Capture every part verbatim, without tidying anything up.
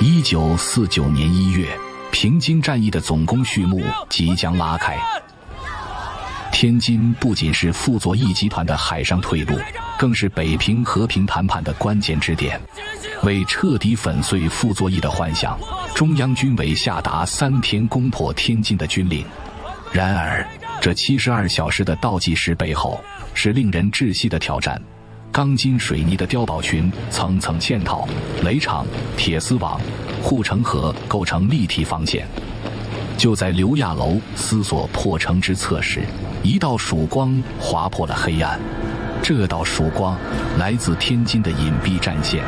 一九四九年一月，平津战役的总攻序幕即将拉开。天津不仅是傅作义集团的海上退路，更是北平和平谈判的关键支点。为彻底粉碎傅作义的幻想，中央军委下达三天攻破天津的军令。然而，这七十二小时的倒计时背后，是令人窒息的挑战。钢筋水泥的碉堡群层层嵌套，垒场、铁丝网、护城河构成立体防线。就在刘亚楼思索破城之策时，一道曙光划破了黑暗。这道曙光来自天津的隐蔽战线。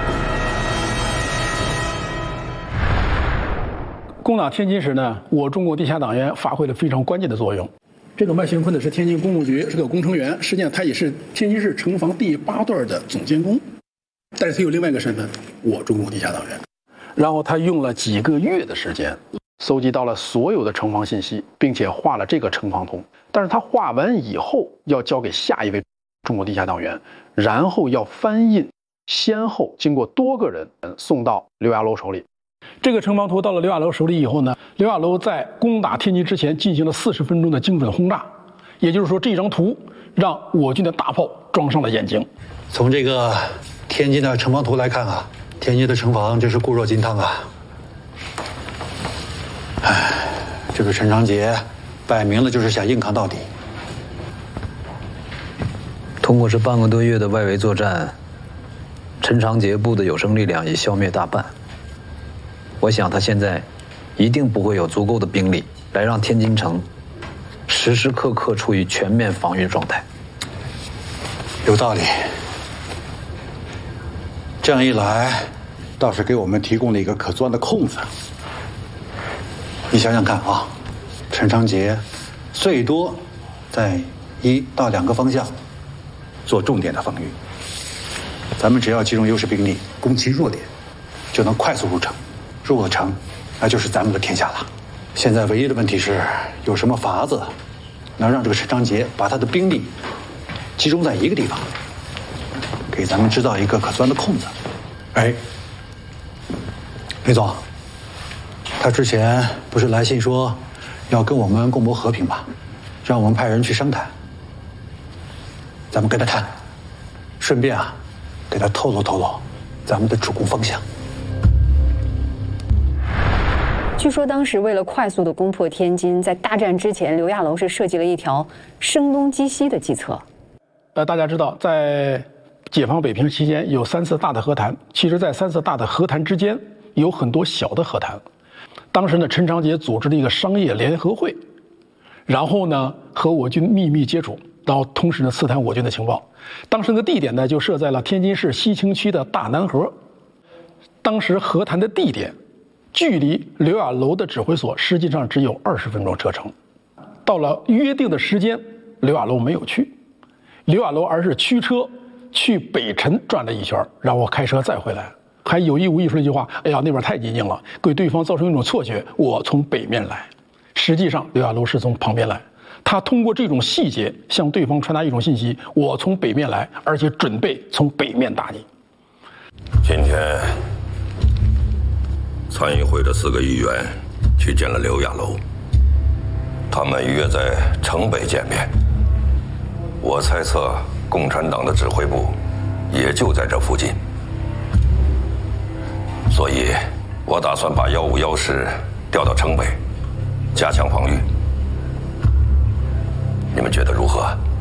攻打天津时呢，我中国地下党员发挥了非常关键的作用。这个麦兴坤呢是天津公务局是个工程员，实际上他也是天津市城防第八段的总监工，但是他有另外一个身份，我中国地下党员。然后他用了几个月的时间，搜集到了所有的城防信息，并且画了这个城防图。但是他画完以后，要交给下一位中国地下党员，然后要翻印，先后经过多个人送到刘亚楼手里。这个城防图到了刘亚楼手里以后呢，刘亚楼在攻打天津之前进行了四十分钟的精准轰炸，也就是说，这张图让我军的大炮装上了眼睛。 从这个天津的城防图来看啊，天津的城防真是固若金汤啊！哎，这个陈长捷摆明了就是想硬抗到底。 通过这半个多月的外围作战，陈长捷部的有生力量已消灭大半。我想他现在一定不会有足够的兵力来让天津城时时刻刻处于全面防御状态。 有道理。这样一来，倒是给我们提供了一个可钻的空子。你想想看啊，陈长捷最多在一到两个方向做重点的防御，咱们只要集中优势兵力攻其弱点，就能快速入城。入了城，那就是咱们的天下了。现在唯一的问题是，有什么法子能让这个陈长捷把他的兵力集中在一个地方，给咱们制造一个可钻的空子。哎，李总，他之前不是来信说要跟我们共谋和平吗？让我们派人去商谈。咱们跟他谈，顺便啊，给他透露透露咱们的主攻方向。 据说当时为了快速的攻破天津，在大战之前，刘亚楼是设计了一条声东击西的计策。 呃，大家知道，在解放北平期间有三次大的和谈，其实在三次大的和谈之间有很多小的和谈。当时呢，陈长捷组织了一个商业联合会，然后呢和我军秘密接触，然后同时呢刺探我军的情报。当时那个地点呢就设在了天津市西青区的大南河。当时和谈的地点距离刘亚楼的指挥所实际上只有二十分钟车程。到了约定的时间，刘亚楼没有去，刘亚楼而是驱车去北辰转了一圈，让我开车再回来，还有意无意说了一句话：“哎呀，那边太寂静了，给对方造成一种错觉，我从北面来。”实际上，刘亚楼是从旁边来。他通过这种细节向对方传达一种信息：我从北面来，而且准备从北面打你。 今天参议会的四个议员去见了刘亚楼，他们约在城北见面。我猜测共产党的指挥部也就在这附近，所以我打算把幺五幺师调到城北，加强防御。你们觉得如何？